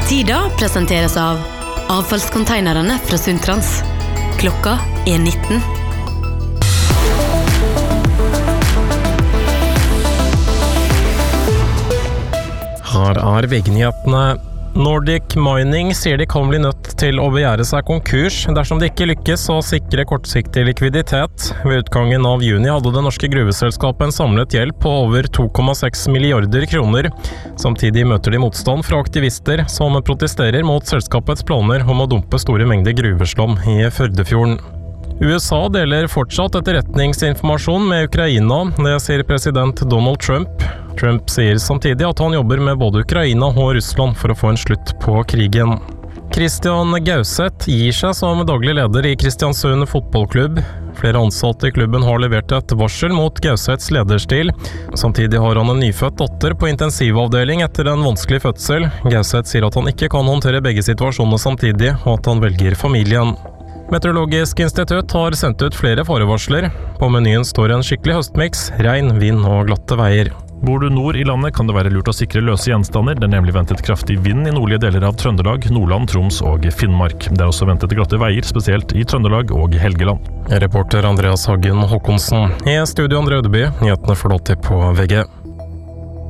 Tida presenteres av avfallskonteinerne fra Sundtrans. Klokka 19. Her VG-nyhetene. Nordic Mining sier de kan bli nødt til å begjære seg konkurs dersom det ikke lykkes å sikre kortsiktig likviditet. Ved utgangen av juni hadde det norske gruveselskapet en samlet gjeld på over 2,6 milliarder kroner. Samtidig møter de motstand fra aktivister som protesterer mot selskapets planer om å dumpe store mengder gruveslam i Førdefjorden. USA deler fortsatt etterretningsinformasjon med Ukraina, det sier president Donald Trump. Trump sier samtidig at han jobber med både Ukraina og Russland for å få en slutt på krigen. Christian Gauseth gir seg som daglig leder i Kristiansund fotballklubb. Flere ansatte i klubben har levert et varsel mot Gauseths lederstil. Samtidig har han en nyfødt datter på intensivavdeling etter en vanskelig fødsel. Gauseth sier at han ikke kan håndtere begge situasjonene samtidig, og at han velger familien. Meteorologisk institutt har sendt ut flere farevarsler. På menyen står en skikkelig høstmiks, regn, vind og glatte veier. Bor du nord i landet kan det være lurt å sikre løse gjenstander. Det er nemlig ventet kraftig vind i nordlige deler av Trøndelag, Nordland, Troms og Finnmark. Det er også ventet glatte veier, spesielt i Trøndelag og Helgeland. Reporter Andreas Hagen Håkonsen. I studio Andre Ødeby, nyhetene får du alltid på VG.